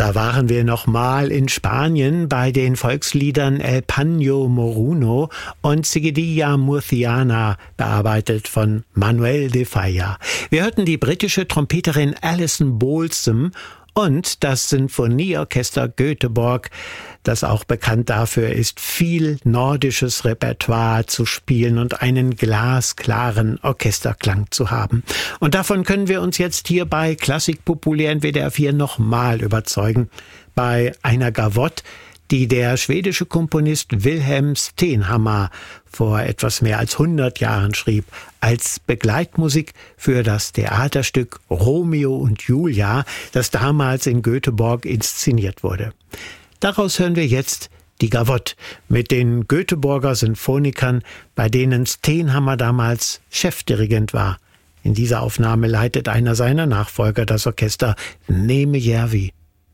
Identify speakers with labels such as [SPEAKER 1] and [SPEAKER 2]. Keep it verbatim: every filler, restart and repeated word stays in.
[SPEAKER 1] Da waren wir nochmal in Spanien bei den Volksliedern El Paño Moruno und Seguidilla Murciana, bearbeitet von Manuel de Falla. Wir hörten die britische Trompeterin Alison Balsam und das Sinfonieorchester Göteborg, das auch bekannt dafür ist, viel nordisches Repertoire zu spielen und einen glasklaren Orchesterklang zu haben. Und davon können wir uns jetzt hier bei Klassik populär in W D R vier nochmal überzeugen. Bei einer Gavotte, die der schwedische Komponist Wilhelm Stenhammar vor etwas mehr als hundert Jahren schrieb, als Begleitmusik für das Theaterstück Romeo und Julia, das damals in Göteborg inszeniert wurde. Daraus hören wir jetzt die Gavotte mit den Göteborger Sinfonikern, bei denen Stenhammar damals Chefdirigent war. In dieser Aufnahme leitet einer seiner Nachfolger das Orchester, Neeme Järvi.